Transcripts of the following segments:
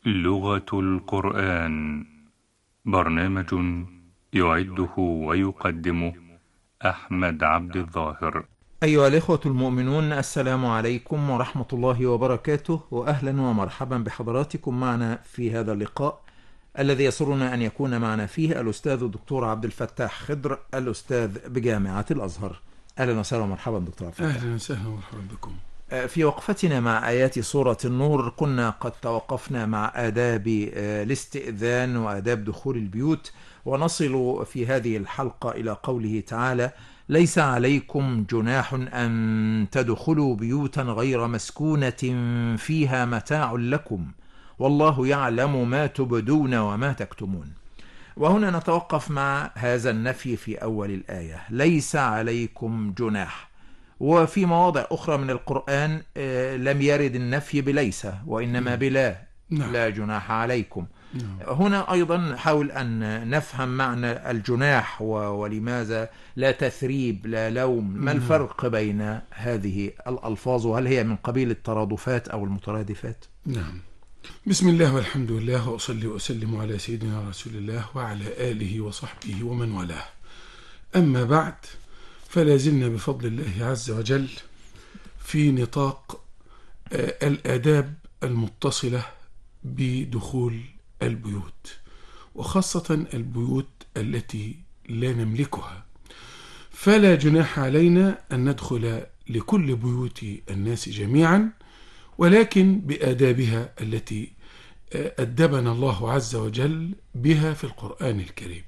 لغة القرآن، برنامج يعده ويقدمه أحمد عبد الظاهر. أيها الإخوة المؤمنون، السلام عليكم ورحمة الله وبركاته، وأهلا ومرحبا بحضراتكم معنا في هذا اللقاء الذي يسرنا أن يكون معنا فيه الأستاذ الدكتور عبد الفتاح خضر، الأستاذ بجامعة الأزهر. أهلا وسهلا ومرحبا دكتور عبد الفتاح. أهلا وسهلا ومرحبا بكم. في وقفتنا مع آيات سورة النور كنا قد توقفنا مع آداب الاستئذان وآداب دخول البيوت، ونصل في هذه الحلقة إلى قوله تعالى: ليس عليكم جناح أن تدخلوا بيوتا غير مسكونة فيها متاع لكم والله يعلم ما تبدون وما تكتمون. وهنا نتوقف مع هذا النفي في أول الآية، ليس عليكم جناح. وفي مواضع أخرى من القرآن لم يرد النفي بليس، وإنما بلا. لا جناح عليكم. هنا أيضا نحاول أن نفهم معنى الجناح ولماذا لا تثريب لا لوم. ما الفرق بين هذه الألفاظ، وهل هي من قبيل الترادفات أو المترادفات؟ نعم. بسم الله والحمد لله، وأصلي وأسلم على سيدنا رسول الله وعلى آله وصحبه ومن والاه. أما بعد، فلا زلنا بفضل الله عز وجل في نطاق الآداب المتصلة بدخول البيوت، وخاصة البيوت التي لا نملكها. فلا جناح علينا أن ندخل لكل بيوت الناس جميعا، ولكن بآدابها التي أدبنا الله عز وجل بها في القرآن الكريم.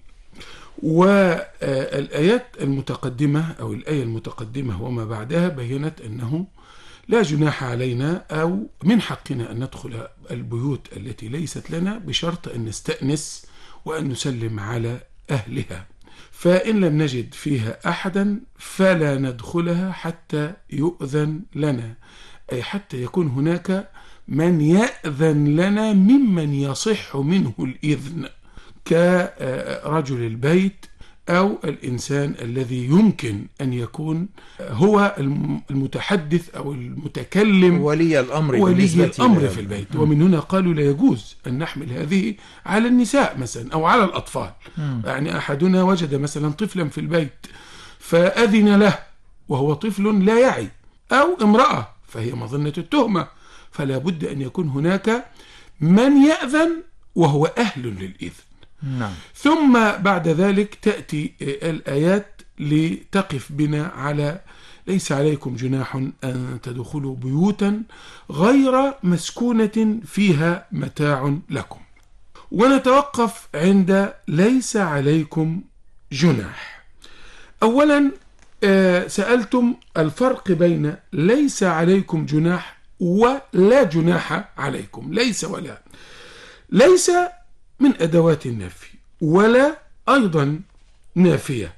والآيات المتقدمة أو الآية المتقدمة وما بعدها بيّنت أنه لا جناح علينا أو من حقنا أن ندخل البيوت التي ليست لنا بشرط أن نستأنس وأن نسلم على أهلها. فإن لم نجد فيها أحدا فلا ندخلها حتى يؤذن لنا، أي حتى يكون هناك من يأذن لنا ممن يصح منه الإذن، كرجل البيت أو الإنسان الذي يمكن أن يكون هو المتحدث أو المتكلم، ولي الأمر في البيت. ومن هنا قالوا لا يجوز أن نحمل هذه على النساء مثلا أو على الأطفال. يعني أحدنا وجد مثلا طفلا في البيت فأذن له وهو طفل لا يعي، أو امرأة فهي مظنة التهمة، فلا بد أن يكون هناك من يأذن وهو أهل للإذن. نعم. ثم بعد ذلك تأتي الآيات لتقف بنا على ليس عليكم جناح أن تدخلوا بيوتا غير مسكونة فيها متاع لكم. ونتوقف عند ليس عليكم جناح. أولا سألتم الفرق بين ليس عليكم جناح ولا جناح عليكم. ليس ولا، ليس من أدوات النفي، ولا أيضا نافية.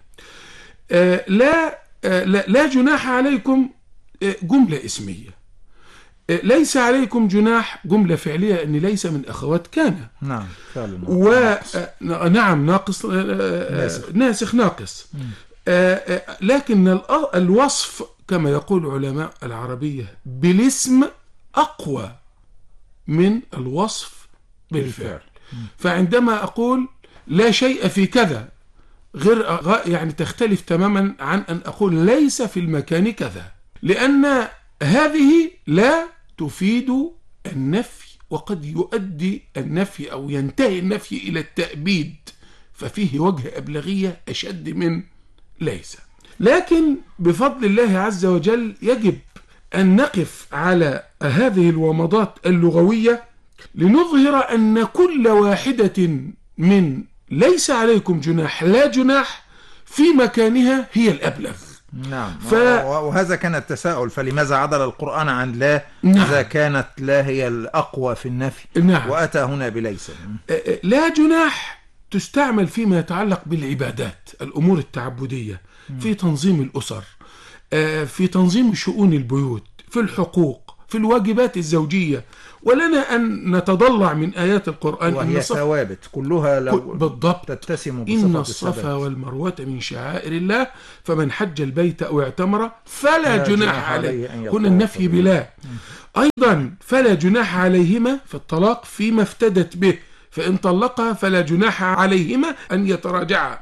لا جناح عليكم جملة اسمية، ليس عليكم جناح جملة فعلية، أن ليس من أخوات كان. نعم فعلا. نعم ناقص، ناسخ ناقص. لكن الوصف كما يقول علماء العربية بالاسم أقوى من الوصف بالفعل. فعندما أقول لا شيء في كذا غير يعني تختلف تماما عن أن أقول ليس في المكان كذا، لأن هذه لا تفيد النفي، وقد يؤدي النفي أو ينتهي النفي إلى التأبيد، ففيه وجه أبلغية أشد من ليس. لكن بفضل الله عز وجل يجب أن نقف على هذه الومضات اللغوية لنظهر أن كل واحدة من ليس عليكم جناح لا جناح في مكانها هي الأبلغ. نعم. وهذا كان التساؤل، فلماذا عدل القرآن عن لا؟ نعم. إذا كانت لا هي الأقوى في النفي. نعم. وأتى هنا بليس. لا جناح تستعمل فيما يتعلق بالعبادات، الأمور التعبدية، في تنظيم الأسر، في تنظيم شؤون البيوت، في الحقوق، في الواجبات الزوجية ولنا أن نتضلع من آيات القرآن وهي ثوابت كلها لو بالضبط تتسم بصفة إن الصفا والمروة من شعائر الله فمن حج البيت أو اعتمر فلا جناح عليه. هنا النفي بلا. أيضا فلا جناح عليهما في الطلاق فيما افتدت به، فإن طلقها فلا جناح عليهما أن يتراجعا.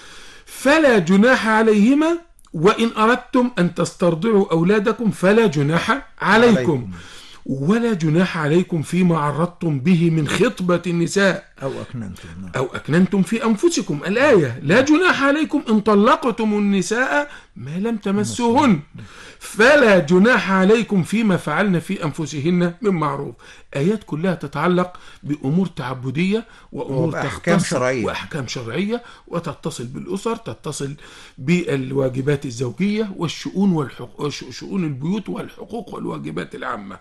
فلا جناح عليهما وإن أردتم أن تسترضعوا أولادكم فلا جناح عليكم. ولا جناح عليكم فيما عرضتم به من خطبة النساء أو أكننتم في أنفسكم. الآية لا جناح عليكم إن طلقتم النساء ما لم تمسوهن، فلا جناح عليكم فيما فعلن في أنفسهن من معروف. آيات كلها تتعلق بأمور تعبدية وأمور وأحكام شرعية وتتصل بالأسر، تتصل بالواجبات الزوجية والشؤون شؤون البيوت والحقوق والواجبات العامة.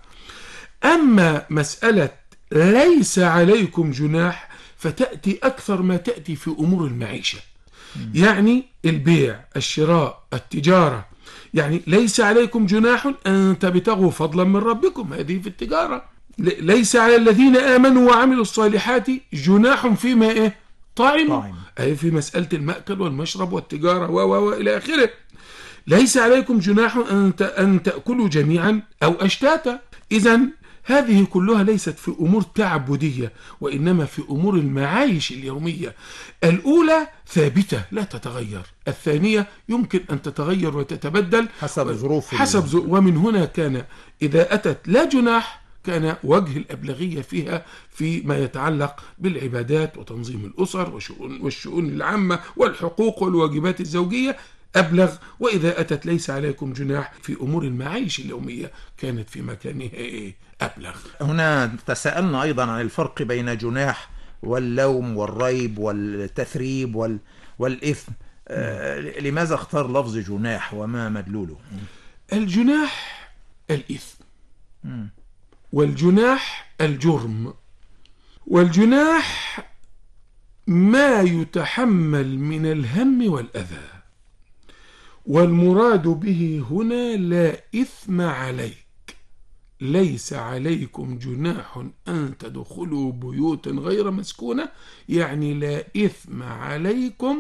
أما مسألة ليس عليكم جناح فتأتي أكثر ما تأتي في أمور المعيشة، يعني البيع، الشراء، التجارة. يعني ليس عليكم جناح أن تبتغوا فضلا من ربكم، هذه في التجارة. ليس على الذين آمنوا وعملوا الصالحات جناح فيما طعموا، أي في مسألة المأكل والمشرب والتجارة وإلى آخره. ليس عليكم جناح أن تأكلوا جميعا أو أشتاتا. إذن هذه كلها ليست في أمور تعبدية وإنما في أمور المعايش اليومية. الأولى ثابتة لا تتغير، الثانية يمكن أن تتغير وتتبدل حسب ظروف ومن هنا كان إذا أتت لا جناح كان وجه الأبلغية فيها فيما يتعلق بالعبادات وتنظيم الأسر والشؤون العامة والحقوق والواجبات الزوجية أبلغ. وإذا أتت ليس عليكم جناح في أمور المعايش اليومية كانت في مكانها أبلغ. هنا تساءلنا أيضا عن الفرق بين جناح واللوم والريب والتثريب والإثم. لماذا اختار لفظ جناح وما مدلوله؟ الجناح الإثم، والجناح الجرم، والجناح ما يتحمل من الهم والأذى، والمراد به هنا لا إثم عليك. ليس عليكم جناح أن تدخلوا بيوتا غير مسكونة، يعني لا إثم عليكم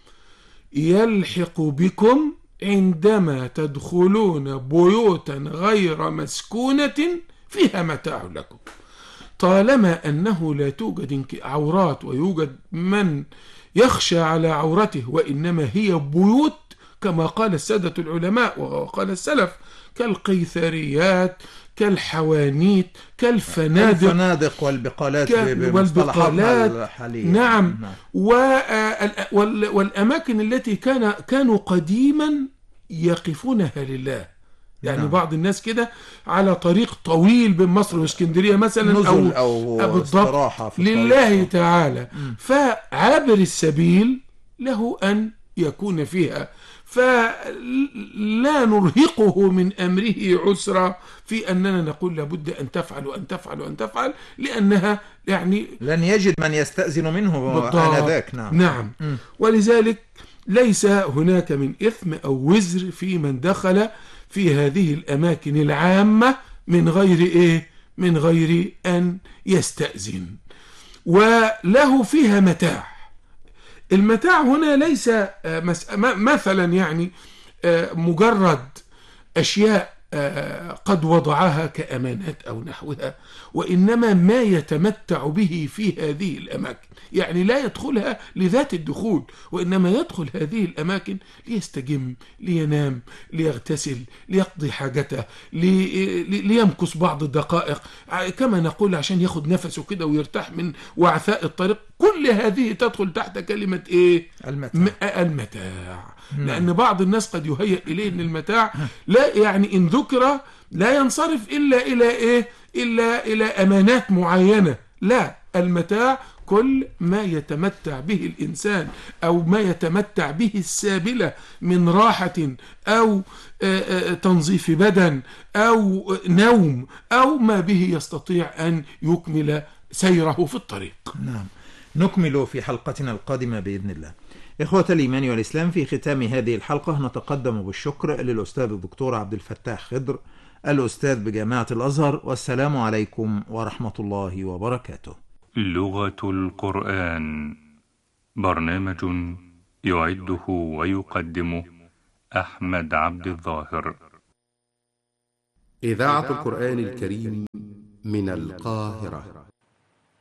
يلحق بكم عندما تدخلون بيوتا غير مسكونة فيها متاع لكم، طالما أنه لا توجد عورات ويوجد من يخشى على عورته، وإنما هي بيوت كما قال السادة العلماء وقال السلف كالقيثاريات كالحوانيت كالفنادق والبقالات بمصطلحاتنا الحالية. نعم. والأماكن التي كانوا قديما يقفونها لله. يعني نعم. بعض الناس كده على طريق طويل بين مصر واسكندرية مثلا أو استراحة لله تعالى، فعابر السبيل له أن يكون فيها، فلا نرهقه من أمره عسرا في أننا نقول لابد أن تفعل وأن تفعل وأن تفعل، لأنها يعني لن يجد من يستأذن منه آنذاك. نعم. ولذلك ليس هناك من إثم أو وزر في من دخل في هذه الأماكن العامة من غير أن يستأذن، وله فيها متاع. المتاع هنا ليس مثلا يعني مجرد أشياء قد وضعها كأمانات أو نحوها، وإنما ما يتمتع به في هذه الأماكن. يعني لا يدخلها لذات الدخول، وإنما يدخل هذه الأماكن ليستجم، لينام، ليغتسل، ليقضي حاجته، ليمكث بعض الدقائق كما نقول عشان ياخد نفسه كده ويرتاح من وعثاء الطريق. كل هذه تدخل تحت كلمة المتاع. لأن بعض الناس قد يهيأ إليه أن المتاع لا يعني إن ذكر لا ينصرف إلا إلى أمانات معينة. لا، المتاع كل ما يتمتع به الإنسان أو ما يتمتع به السابلة من راحة أو تنظيف بدن أو نوم أو ما به يستطيع أن يكمل سيره في الطريق. نعم، نكمل في حلقتنا القادمة بإذن الله. إخوة الإيمان والإسلام، في ختام هذه الحلقة نتقدم بالشكر للأستاذ الدكتور عبد الفتاح خضر الأستاذ بجامعة الأزهر، والسلام عليكم ورحمة الله وبركاته. لغة القرآن، برنامج يعده ويقدمه أحمد عبد الظاهر. إذاعة القرآن الكريم من القاهرة.